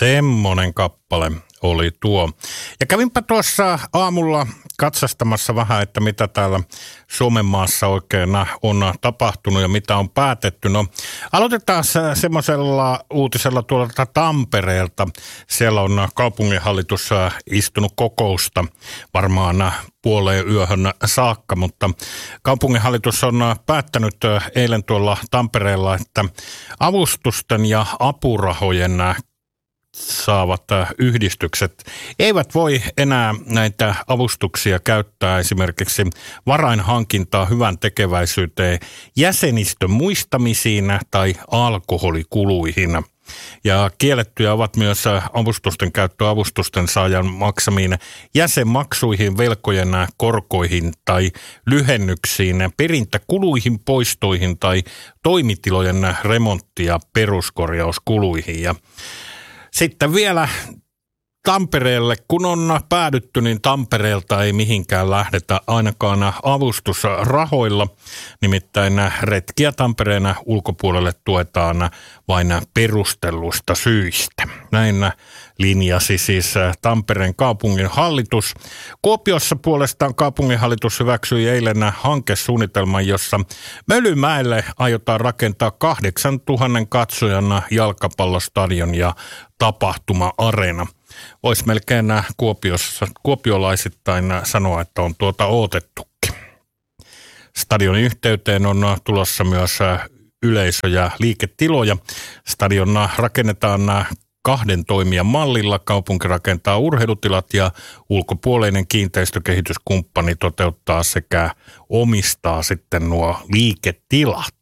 Semmonen kappale oli tuo. Ja kävinpä tuossa aamulla katsastamassa vähän, että mitä täällä Suomen maassa oikein on tapahtunut ja mitä on päätetty. No, aloitetaan semmoisella uutisella tuolta Tampereelta. Siellä on kaupunginhallitus istunut kokousta varmaan puoleen yöhön saakka, mutta kaupunginhallitus on päättänyt eilen tuolla Tampereella, että avustusten ja apurahojen saavat yhdistykset eivät voi enää näitä avustuksia käyttää esimerkiksi varainhankintaa hyvän tekeväisyyteen, jäsenistön muistamisiin tai alkoholikuluihin. Ja kiellettyjä ovat myös avustusten käyttö avustusten saajan maksamiin jäsenmaksuihin, velkojen korkoihin tai lyhennyksiin, perintäkuluihin, poistoihin tai toimitilojen remontti- ja peruskorjauskuluihin. Ja sitten vielä Tampereelle, kun on päädytty, niin Tampereelta ei mihinkään lähdetä ainakaan avustusrahoilla. Nimittäin retkiä Tampereen ulkopuolelle tuetaan vain perustelluista syistä. Näin linjasi siis Tampereen kaupunginhallitus. Kuopiossa puolestaan kaupunginhallitus hyväksyi eilen hankesuunnitelman, jossa Mölymäelle aiotaan rakentaa 8000 katsojan jalkapallostadion ja tapahtuma-areena. Voisi melkein kuopiolaisittain sanoa, että on odotettukin. Stadionin yhteyteen on tulossa myös yleisö- ja liiketiloja. Stadion rakennetaan 2 toimijan mallilla. Kaupunki rakentaa urheilutilat ja ulkopuolinen kiinteistökehityskumppani toteuttaa sekä omistaa sitten nuo liiketilat.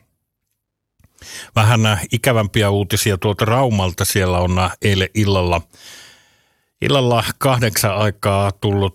Vähän ikävämpiä uutisia tuolta Raumalta. Siellä on eilen illalla 6 aikaa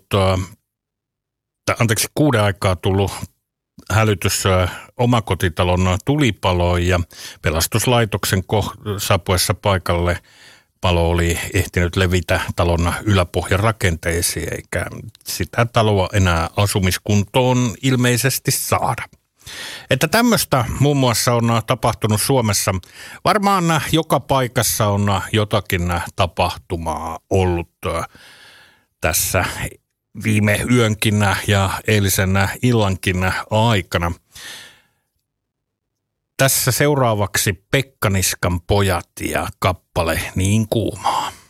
tullut hälytys omakotitalon tulipaloon ja pelastuslaitoksen saapuessa paikalle palo oli ehtinyt levitä talon yläpohjan rakenteisiin, eikä sitä taloa enää asumiskuntoon ilmeisesti saada. Että tämmöistä muun muassa on tapahtunut Suomessa. Varmaan joka paikassa on jotakin tapahtumaa ollut tässä viime yönkin ja eilisen illankin aikana. Tässä seuraavaksi Pekka Niskan pojat ja kappale Niin kuumaa.